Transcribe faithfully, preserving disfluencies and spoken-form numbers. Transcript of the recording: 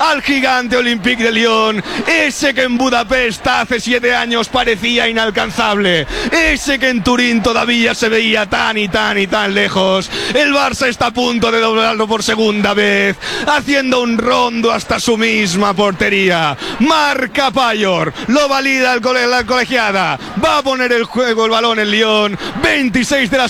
al gigante Olympique de Lyon, ese que en Budapest hace siete años parecía inalcanzable, ese que en Turín todavía se veía tan y tan y tan lejos. El Barça está a punto de doblarlo por segunda vez, haciendo un rondo hasta su misma portería. Marca Payor, lo valida el cole- la colegiada, va a poner el juego el balón en Lyon. veintiséis de la